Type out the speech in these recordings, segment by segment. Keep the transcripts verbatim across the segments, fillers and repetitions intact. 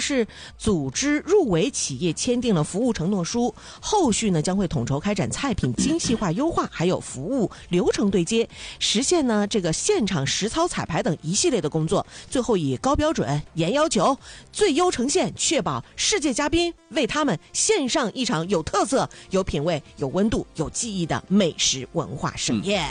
市组织入围企业签订了服务承诺书，后续呢将会统筹开展菜品精细化优化，还有服务流程对接，实现呢这个现场实操彩排等一系列的工作，最后以高标准、严要求、最优呈现，确保世界嘉宾为他们献上一场有特色、有品味、有温度、有记忆的美食文化盛宴。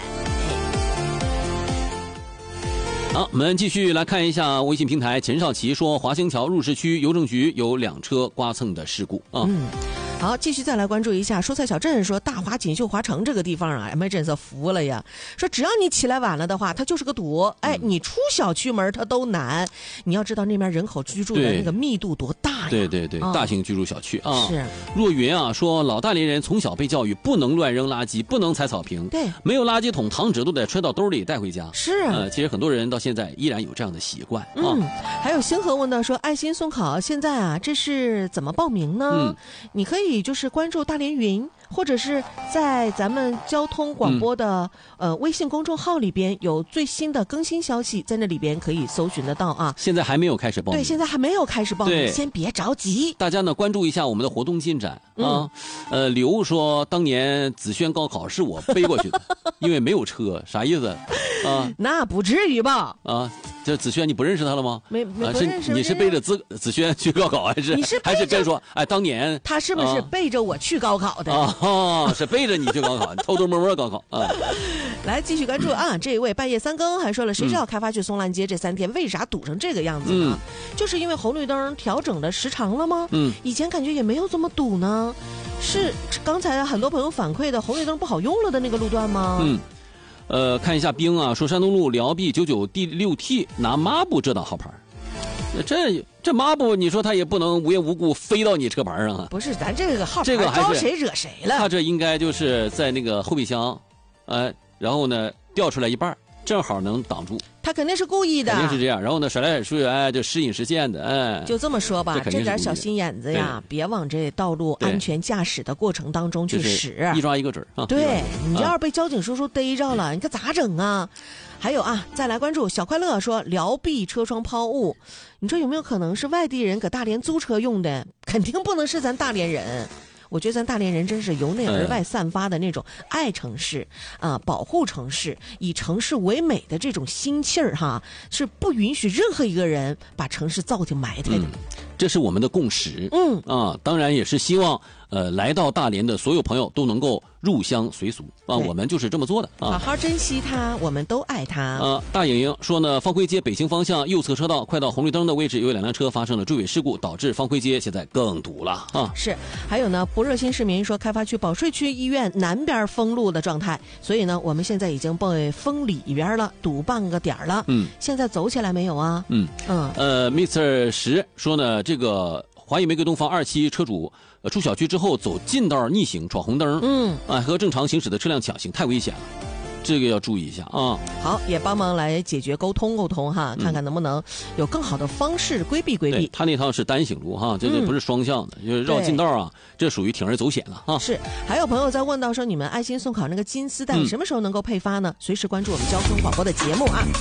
好，我们继续来看一下微信平台。陈少奇说，华兴桥入市区邮政局有两车刮蹭的事故啊。 嗯，好，继续再来关注一下蔬菜小镇说，大华锦绣华城这个地方啊，哎，真是服了呀！说只要你起来晚了的话，它就是个堵，哎，你出小区门它都难。你要知道那边人口居住的那个密度多大呀？ 对对对，哦、大型居住小区啊。 是。 若云啊说，老大连人从小被教育不能乱扔垃圾，不能踩草坪， 对， 没有垃圾桶，糖纸都得揣到兜里带回家。 是啊， 呃，其实很多人到现在依然有这样的习惯啊。 嗯，还有星河问到说，爱心送考现在啊，这是怎么报名呢？嗯，你可以就是关注大连云，或者是在咱们交通广播的、嗯、呃微信公众号里边有最新的更新消息，在那里边可以搜寻得到啊。 现在还没有开始报名， 对，现在还没有开始报名，先别着急。 大家呢关注一下我们的活动进展啊。 嗯、 呃，刘说当年子轩高考是我背过去的，因为没有车，啥意思啊？ 那不至于吧？ 啊。这子轩你不认识他了吗？ 没没不认识、 啊、是你是背着子子轩去高考，还是你是还是跟说哎当年他是不是背着我去高考的啊？哦、是背着你去高考，偷偷摸摸高考啊！ 来继续关注啊！这一位半夜三更还说了，谁知道开发区松兰街这三天为啥堵成这个样子呢？嗯、就是因为红绿灯调整的时长了吗？嗯，以前感觉也没有这么堵呢，是刚才很多朋友反馈的红绿灯不好用了的那个路段吗？ 嗯。呃，看一下兵啊，说山东路辽 B 九九 D 六 T 拿抹布遮挡号牌，这这抹布你说他也不能无缘无故飞到你车牌上啊？ 不是，咱这个号牌这个招谁惹谁了？ 他这应该就是在那个后备箱，呃，然后呢掉出来一半，正好能挡住。 他肯定是故意的， 肯定是这样。然后呢，甩来甩去，哎，就时隐时现的，哎， 就这么说吧， 这, 这点小心眼子呀，别往这道路安全驾驶的过程当中去使， 就是、一抓一个准啊。 对，你要是被交警叔叔逮着了，啊、你可咋整啊？还有啊，再来关注小快乐说辽 B 车窗抛物，你说有没有可能是外地人搁大连租车用的？肯定不能是咱大连人。我觉得咱大连人真是由内而外散发的那种爱城市啊、呃，保护城市、以城市为美的这种心气儿哈，是不允许任何一个人把城市造进埋汰的、嗯。 这是我们的共识。 嗯啊，当然也是希望呃来到大连的所有朋友都能够入乡随俗啊，我们就是这么做的啊。 好好珍惜它，我们都爱它。 啊，大莹莹说呢，方辉街北行方向右侧车道快到红绿灯的位置，有两辆车发生了追尾事故，导致方辉街现在更堵了啊。 是，还有呢，不热心市民说，开发区保税区医院南边封路的状态，所以呢，我们现在已经被封里边了，堵半个点了。嗯，现在走起来没有啊？嗯嗯。 呃 ，Mister 石说呢，这个华谊玫瑰东方二期车主。呃，出小区之后走近道逆行闯红灯，嗯，啊，和正常行驶的车辆抢行，太危险了，这个要注意一下啊。 好，也帮忙来解决沟通沟通哈，看看能不能有更好的方式规避规避。 他那趟是单行路哈，这这不是双向的，嗯、就是绕近道啊，这属于铤而走险了啊。 是，还有朋友在问到说，你们爱心送考那个金丝带、嗯、什么时候能够配发呢？随时关注我们交通广播的节目啊。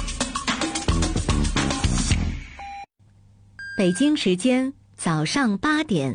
北京时间早上八点。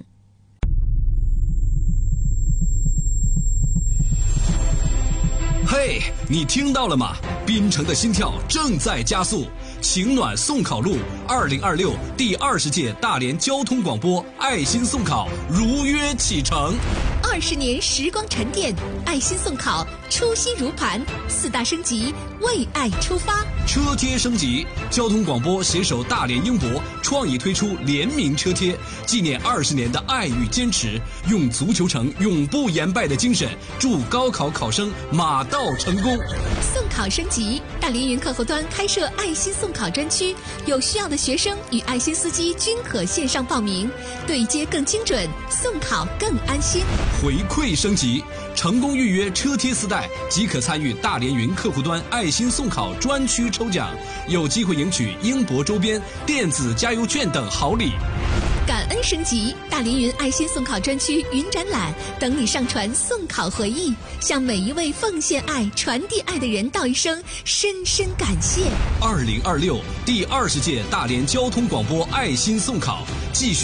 嘿， hey, 你听到了吗？滨城的心跳正在加速，晴暖送考路二零二六第二十届大连交通广播爱心送考如约启程。 二十年时光沉淀，爱心送考初心如磐，四大升级，为爱出发。 车贴升级，交通广播携手大连英博创意推出联名车贴，纪念二十年的爱与坚持，用足球城永不言败的精神，祝高考考生马到成功。 送考升级，大连云客户端开设爱心送考专区，有需要的学生与爱心司机均可线上报名，对接更精准，送考更安心。 回馈升级，成功预约车贴丝带即可参与大连云客户端爱心送考专区抽奖，有机会赢取英博周边、电子加油券等好礼。 感恩升级，大连云爱心送考专区云展览等你上传送考回忆，向每一位奉献爱、传递爱的人道一声深深感谢。 二零二六第二十届大连交通广播爱心送考继续。